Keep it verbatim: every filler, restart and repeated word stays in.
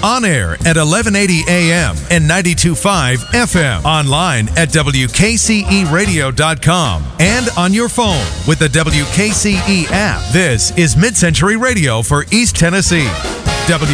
On air at eleven eighty A M and ninety-two point five F M. Online at W K C E radio dot com. And on your phone with the W K C E app. This is Mid-Century Radio for East Tennessee. W